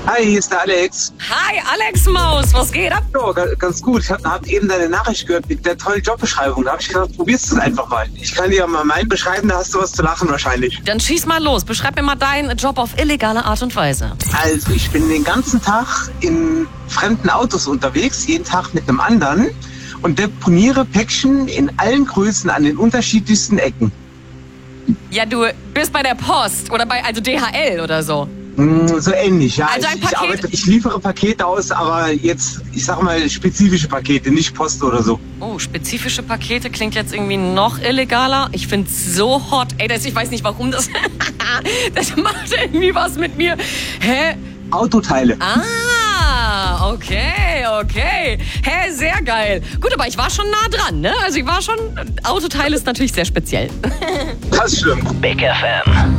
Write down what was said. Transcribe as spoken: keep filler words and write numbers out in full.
Hi, hier ist der Alex. Hi, Alex Maus, was geht ab? Ja, ga- ganz gut. Ich habe hab eben deine Nachricht gehört mit der tollen Jobbeschreibung. Da habe ich gedacht, probierst du es einfach mal. Ich kann dir ja mal meinen beschreiben, da hast du was zu lachen wahrscheinlich. Dann schieß mal los. Beschreib mir mal deinen Job auf illegale Art und Weise. Also, ich bin den ganzen Tag in fremden Autos unterwegs, jeden Tag mit einem anderen und deponiere Päckchen in allen Größen an den unterschiedlichsten Ecken. Ja, du bist bei der Post oder bei, also D H L oder so. Hm, So ähnlich, ja. Also ein ich, ich, Paket- arbeite, ich liefere Pakete aus, aber jetzt, ich sag mal, spezifische Pakete, nicht Post oder so. Oh, spezifische Pakete klingt jetzt irgendwie noch illegaler. Ich find's so hot. Ey, das, ich weiß nicht, warum das... das macht irgendwie was mit mir. Hä? Autoteile. Ah, okay, okay. Hä, sehr geil. Gut, aber ich war schon nah dran, ne? Also ich war schon... Autoteil ist natürlich sehr speziell. Das stimmt. Big F M.